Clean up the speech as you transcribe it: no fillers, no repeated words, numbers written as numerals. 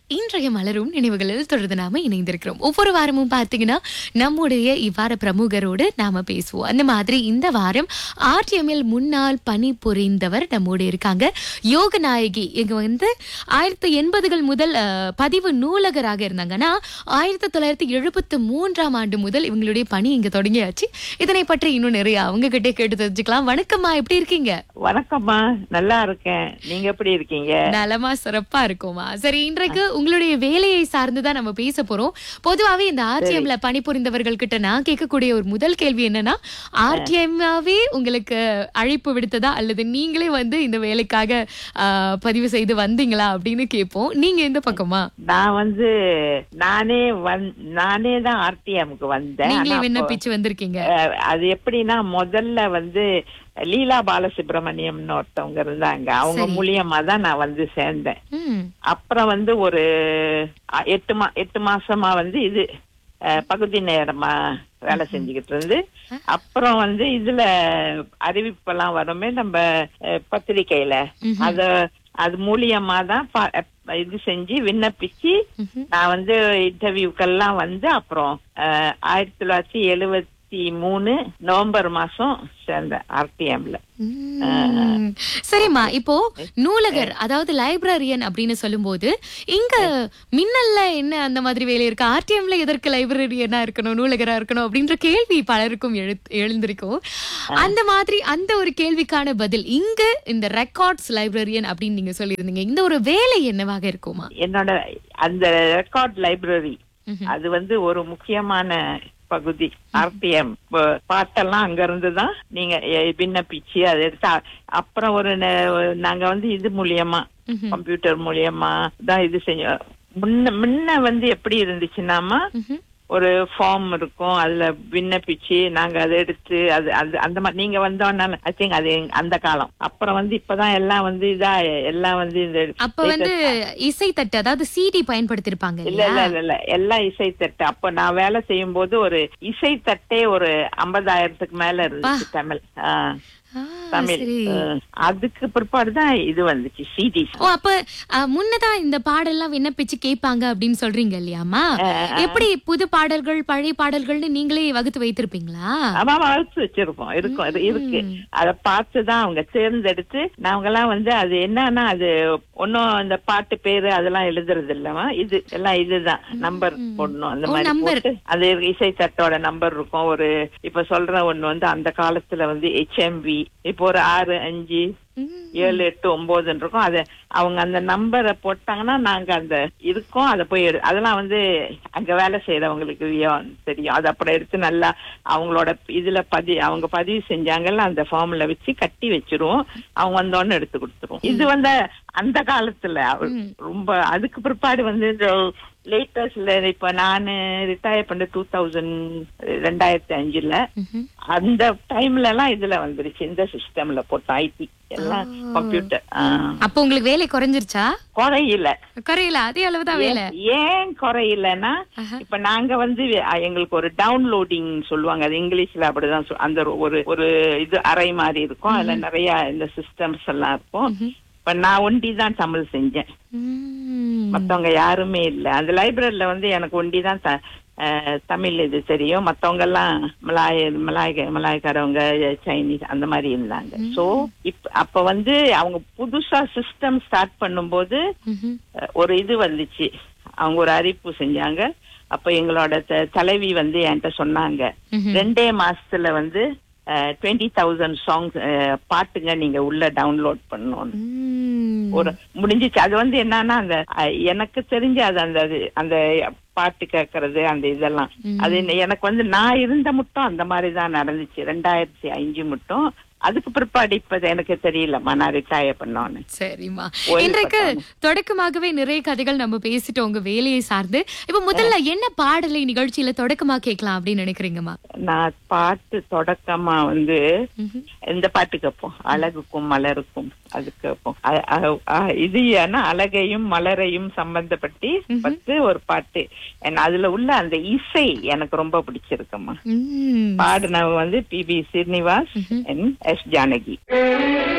இன்றைய மலரும் நினைவுகளில் தொடர்ந்து நாம இணைந்திருக்கிறோம். ஒவ்வொரு வாரமும் பார்த்தீங்கன்னா நம்முடைய இவ்வார பிரமுகரோடு நாம பேசுவோம். அந்த மாதிரி இந்த வாரம் ஆர்டிஎம்எல் முன்னாள் பணிபுரிந்தவர் நம்மோடு இருக்காங்க. யோகநாயகி. இங்க 1980கள் முதல் பதிவு நூலகராக இருந்தாங்கன்னா 1973ஆம் ஆண்டு முதல் இவங்களுடைய பணி இங்க தொடங்கியாச்சு. இதனை பற்றி இன்னும் நிறைய அவங்க கிட்டே கேட்டு தெரிஞ்சுக்கலாம். வணக்கம்மா, எப்படி இருக்கீங்க? வணக்கம்மா, நல்லா இருக்கேன். நீங்க எப்படி இருக்கீங்க? நலமா, சிறப்பா இருக்குமா. சரி, இன்றைக்கு உங்களுடைய வேலையை சார்ந்துதான் நம்ம பேச போறோம். பொதுவாவே இந்த ஆர்டிஎம்ல பணிபுரிந்தவர்கள் கிட்ட நான் கேட்கக்கூடிய ஒரு முதல் கேள்வி என்னன்னா, ஆர்டிஎம்மாவே உங்களுக்கு அழைப்பு விடுத்ததா அல்லது நீங்களே இந்த வேலைக்காக பதிவு செய்து வந்தீங்களா அப்படின்னு கேட்போம். நீங்க எந்த பக்கமா? நான் நானே தான் ஆர்டிஎம்க்கு வந்தேன். நீங்களே விண்ணப்பிச்சு வந்திருக்கீங்க. அது எப்படின்னா, முதல்ல லீலா பாலசுப்ரமணியம்னு ஒருத்தவங்க இருந்தாங்க. அவங்க மூலியமா தான் நான் சேர்ந்தேன். அப்புறம் ஒரு 8 மாசமா இது பகுதி நேரமா வேலை செஞ்சுக்கிட்டு இருந்து, அப்புறம் இதுல அறிவிப்பெல்லாம் வருமே நம்ம பத்திரிக்கையில, அது மூலியமா தான் இது செஞ்சு விண்ணப்பிச்சு நான் இன்டர்வியூக்கெல்லாம் அப்புறம் 1973 நவம்பர் மாசம் சேர்ந்தேன் ஆர்டிஎம்ல. சரிம்மா, இப்போ நூலகர், அதாவது லைப்ரரியன் அப்படின்னு சொல்லும் போது இங்க மின்னல்ல என்ன அந்த மாதிரி வேலை இருக்கு? ஆர்டிஎம்ல எதற்கு லைப்ரரியனா இருக்கணும், நூலகரா இருக்கணும் அப்படின்ற கேள்வி பலருக்கும் எழுந்திருக்கும். அந்த மாதிரி அந்த ஒரு கேள்விக்கான பதில் இங்க இந்த ரெக்கார்ட்ஸ் லைப்ரரியன் அப்படின்னு நீங்க சொல்லியிருந்தீங்க. இந்த ஒரு வேலை என்னவாக இருக்குமா? என்னோட அந்த ரெக்கார்ட் லைப்ரரி அது ஒரு முக்கியமான பகுதி. ஆர்டிஎம் பாட்டெல்லாம் அங்க இருந்துதான் நீங்க விண்ணப்பிச்சு அதை எடுத்து, அப்புறம் நாங்க இது மூலியமா, கம்ப்யூட்டர் மூலியமா தான் இது செஞ்சோம். முன்ன எப்படி இருந்துச்சுன்னாமா, ஒரு ஃபார்ம் இருக்கும், அதுல விண்ணப்பிச்சு நாங்க அதை எடுத்து அந்த மாதிரி நீங்க வந்தோம்னால ஐ திங்க் அது அந்த காலம். அப்புறம் இப்பதான் எல்லாம் இதா எல்லாம் இந்த அப்ப இசைத்தட்டு, அதாவது சிடி பயன்படுத்திருப்பாங்க. இல்ல எல்லாம் இசைத்தட்டு. அப்ப நான் வேலை செய்யும் போது ஒரு இசைத்தட்டே ஒரு 50,000க்கு மேல இருந்துச்சு தமிழ். தமிழ். அதுக்கு பிற்பாடுதான் இது வந்துச்சு சிடி. அப்ப முன்னதான் இந்த பாடல்லாம் விண்ணப்பிச்சு கேட்பாங்க அப்படின்னு சொல்றீங்க இல்லையாமா? எப்படி புது பாடல்கள் பழைய பாடல்கள்னு நீங்களே வகுத்து வைத்திருப்பீங்களா? ஆமா, வகுத்து வச்சிருப்போம். இருக்கு. அத பார்த்துதான் அவங்க தேர்ந்தெடுத்து, நாங்கெல்லாம் அது என்னன்னா, அது ஒன்னும் இந்த பாட்டு பேரு அதெல்லாம் எழுதுறது இல்லமா, இது எல்லாம் இதுதான் நம்பர் போடணும். அந்த மாதிரி போட்டு அது இசைத்தட்டோட நம்பர் இருக்கும். ஒரு இப்ப சொல்ற ஒண்ணு அந்த காலத்துல HMV, இப்போ ஒரு 6, 5, 7, 8, 9 இருக்கும். அது அவங்க அந்த நம்பரை போட்டாங்கன்னா நாங்க அந்த இருக்கோம், அதை போய் அதெல்லாம் அங்க வேலை செய்யறவங்களுக்கு தெரியும். அது அப்புறம் எடுத்து நல்லா அவங்களோட இதுல அவங்க பதிவு செஞ்சாங்கல்ல, அந்த ஃபார்ம்ல வச்சு கட்டி வச்சிருவோம். அவங்க வந்தோன்னு எடுத்து கொடுத்துருவோம். இது அந்த காலத்துல ரொம்ப. அதுக்கு பிற்பாடு லேட்டஸ்ட்ல இப்ப நானு ரிட்டையர் பண்ண 2005ல அந்த டைம்ல எல்லாம் இதுல வந்துருச்சு, இந்த சிஸ்டம்ல போட்டு ஐடி எல்லாம் கம்ப்யூட்டர். அப்ப உங்களுக்கு வேலை குறைஞ்சிருச்சா? குறையில அதே அளவுதான் வேலை. ஏன் குறையிலன்னா, இப்ப நாங்க எங்களுக்கு ஒரு டவுன்லோடிங் சொல்லுவாங்க, அது இங்கிலீஷ்ல அப்படிதான். அந்த ஒரு இது அறை மாதிரி இருக்கும், அதுல நிறைய இந்த சிஸ்டம்ஸ் எல்லாம் இருக்கும். இப்ப நான் ஒண்டிதான் தமிழ் செஞ்சேன், மத்தவங்க யாருமே இல்ல. அந்த லைப்ரரியில எனக்கு ஒண்டிதான் தமிழ் இது தெரியும். மத்தவங்க எல்லாம் மலாய்க்காரவங்க, சைனீஸ் அந்த மாதிரி இருந்தாங்க. சோ அப்ப அவங்க புதுசா சிஸ்டம் ஸ்டார்ட் பண்ணும்போது ஒரு இது வந்துச்சு, அவங்க ஒரு அறிவிப்பு செஞ்சாங்க. அப்ப எங்களோட தலைவி என்கிட்ட சொன்னாங்க, 2 மாசத்துல 20,000 சாங்ஸ் பாட்டுங்க நீங்க உள்ள டவுன்லோட் பண்ணணும். ஒரு முடிஞ்சிச்சு. அது என்னன்னா, அந்த எனக்கு தெரிஞ்ச அந்த பாட்டு கேட்கறது, அந்த இதெல்லாம் அது எனக்கு நான் இருந்த மட்டும் அந்த மாதிரிதான் நடந்துச்சு. 2005 மட்டும். அதுக்கு பிற்பாடு இப்ப எனக்கு தெரியலம்மா, நான் ரிட்டையர் பண்ணோன்னு. சரிம்மா, இன்றைக்கு தொடக்கமாகவே நிறைய கதைகள் நம்ம பேசிட்டோம் உங்க வேலையை சார்ந்து. இப்ப முதல்ல என்ன பாடலை நிகழ்ச்சியில தொடக்கமா கேட்கலாம் அப்படின்னு நினைக்கிறீங்கம்மா? நான் பாட்டு தொடக்கமா இந்த பாட்டு கேட்போம், அழகுக்கும் மலருக்கும். அது கேட்போம். இது ஏன்னா அழகையும் மலரையும் சம்பந்தப்பட்டு ஒரு பாட்டு. அதுல உள்ள அந்த இசை எனக்கு ரொம்ப பிடிச்சிருக்குமா. பாடுனவங்க PB ஸ்ரீனிவாஸ், எஸ் ஜானகி.